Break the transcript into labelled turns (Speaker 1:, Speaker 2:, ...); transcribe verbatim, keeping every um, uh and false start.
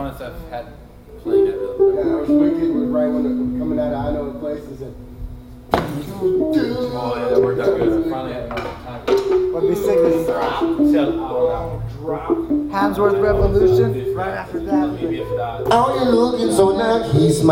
Speaker 1: Honest F had played that really.
Speaker 2: Yeah, it was wicked. It was right when it was coming out of I Know a Place. And said,
Speaker 1: Oh yeah, that worked out good. I finally had enough time.
Speaker 3: What we sing this
Speaker 1: Tell all out. Drop.
Speaker 3: Hamsworth Revolution. Right after that.
Speaker 1: Maybe if it died.
Speaker 2: oh, you're looking so nice. He's my